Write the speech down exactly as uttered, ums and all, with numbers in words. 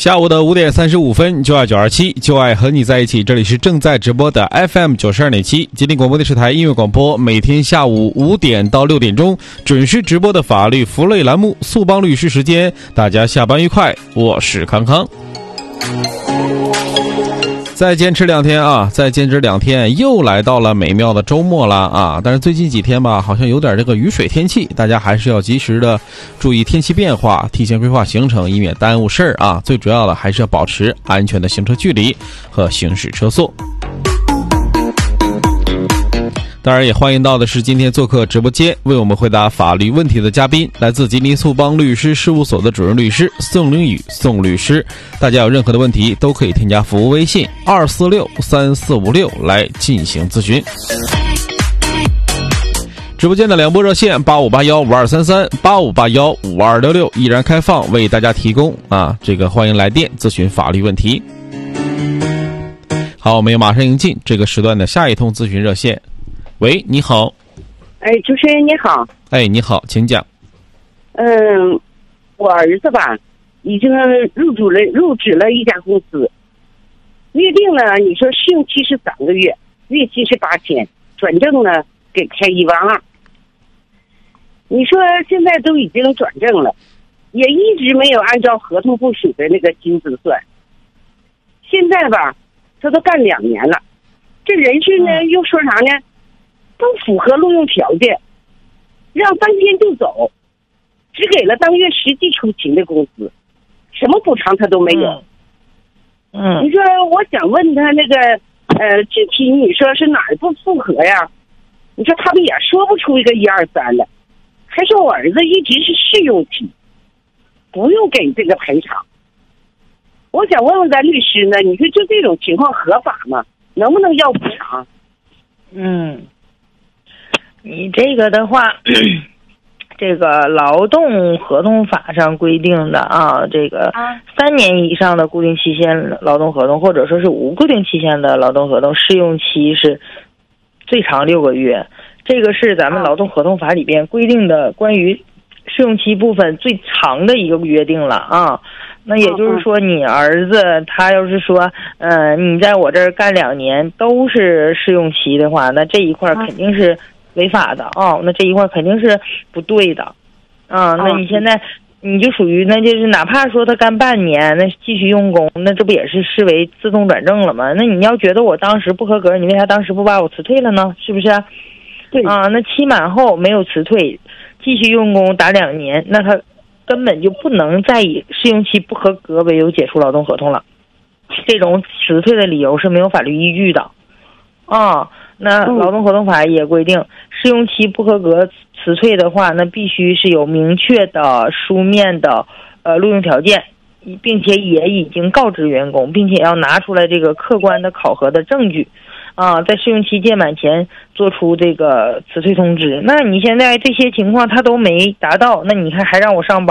下午的五点三十五分，就爱九二七，就爱和你在一起。这里是正在直播的 F M 九十二点七，吉林广播电视台音乐广播，每天下午五点到六点钟准时直播的法律福lợi栏目速帮律师时间。大家下班愉快，我是康康。再坚持两天啊，再坚持两天，又来到了美妙的周末了啊！但是最近几天吧，好像有点这个雨水天气，大家还是要及时的注意天气变化，提前规划行程，以免耽误事儿啊！最主要的还是要保持安全的行车距离和行驶车速。当然也欢迎到的是今天做客直播间为我们回答法律问题的嘉宾，来自吉林速帮律师事务所的主任律师宋凌宇宋律师。大家有任何的问题都可以添加服务微信二四六三四五六来进行咨询。直播间的两拨热线八五八幺五二三三八五八幺五二六六依然开放，为大家提供啊这个欢迎来电咨询法律问题。好，我们也马上迎进这个时段的下一通咨询热线。喂，你好。 哎，主持人你好。 哎，你好，请讲。 嗯，我儿子吧，已经入主了入职了一家公司，约定了，你说试用期是三个月，月薪是八千，转正呢给开一万二。你说现在都已经转正了，也一直没有按照合同部署的那个薪资算。现在吧，他都干两年了，这人事呢又说啥呢？不符合录用条件，让当天就走，只给了当月实际出勤的工资，什么补偿他都没有。 嗯， 你说我想问他那个呃具体你说是哪儿不符合呀？你说他们也说不出一个一二三了，还说我儿子一直是试用期，不用给这个赔偿。我想问问咱律师呢，你说就这种情况合法吗？能不能要补偿？ 嗯。你这个的话，这个劳动合同法上规定的啊，这个三年以上的固定期限劳动合同，或者说是无固定期限的劳动合同，试用期是最长六个月。这个是咱们劳动合同法里边规定的关于试用期部分最长的一个约定了啊。那也就是说，你儿子他要是说，呃，你在我这儿干两年都是试用期的话，那这一块肯定是违法的啊、哦，那这一块肯定是不对的，啊，那你现在你就属于那就是哪怕说他干半年，那继续用工，那这不也是视为自动转正了吗？那你要觉得我当时不合格，你为啥当时不把我辞退了呢？是不是？ 对啊，那期满后没有辞退，继续用工达两年，那他根本就不能再以试用期不合格为由解除劳动合同了，这种辞退的理由是没有法律依据的，啊。那劳动合同法也规定，试用期不合格辞退的话，那必须是有明确的书面的呃录用条件，并且也已经告知员工，并且要拿出来这个客观的考核的证据，啊，在试用期届满前做出这个辞退通知。那你现在这些情况他都没达到，那你看还让我上班？